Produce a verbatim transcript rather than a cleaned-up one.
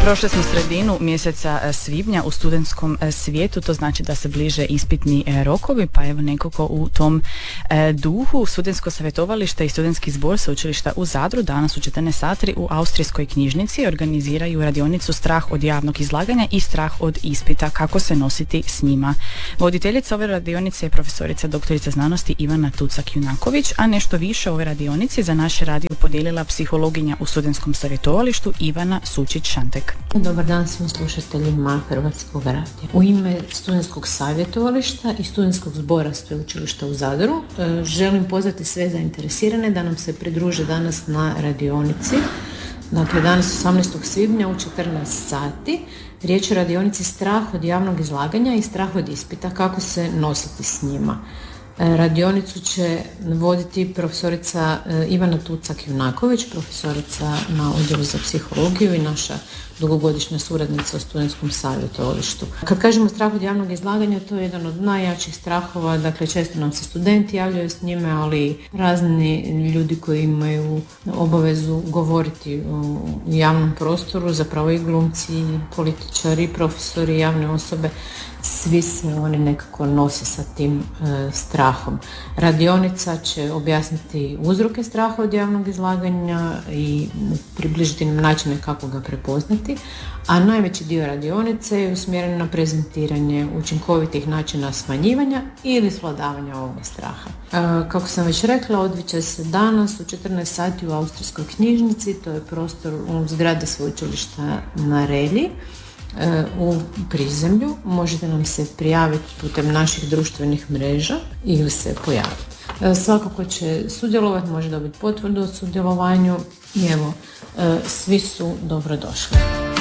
Prošli smo sredinu mjeseca svibnja u studentskom svijetu, to znači da se bliže ispitni rokovi, pa evo nekako u tom duhu Studentsko savjetovalište i Studentski zbor Sveučilišta u Zadru danas u četrnaest sati u Austrijskoj knjižnici organiziraju radionicu Strah od javnog izlaganja i strah od ispita, kako se nositi s njima. Voditeljica ove radionice je profesorica doktorica znanosti Ivana Tucak-Junaković, a nešto više o ovoj radionici za naš radio podijelila psihologinja u Studentskom savjetovalištu Ivana Sučić-Šantek. Dobar dan svim slušateljima Hrvatskog radija. U ime Studentskog savjetovališta i Studentskog zbora Sveučilišta u Zadru želim pozvati sve zainteresirane da nam se pridruže danas na radionici. Dakle, danas osamnaestog svibnja u četrnaest sati. Riječ je o radionici Strah od javnog izlaganja i strah od ispita, kako se nositi s njima. Radionicu će voditi profesorica Ivana Tucak-Junaković, profesorica na odjelu za psihologiju i naša dugogodišnja suradnica u Studentskom savjetovalištu. Kad kažemo strah od javnog izlaganja, to je jedan od najjačih strahova, dakle često nam se studenti javljaju s njime, ali razni ljudi koji imaju obavezu govoriti u javnom prostoru, zapravo i glumci, i političari, i profesori, javne osobe, svi se oni nekako nose sa tim e, strahom. Radionica će objasniti uzroke straha od javnog izlaganja i približiti nam načine kako ga prepoznati, a najveći dio radionice je usmjeren na prezentiranje učinkovitih načina smanjivanja ili svladavanja ovog straha. E, kako sam već rekla, odviće se danas u četrnaest sati u Austrijskoj knjižnici, to je prostor u zgradi Sveučilišta na Relji u prizemlju. Možete nam se prijaviti putem naših društvenih mreža ili se pojaviti. Svako ko će sudjelovati može dobiti potvrdu o sudjelovanju i evo, svi su dobrodošli.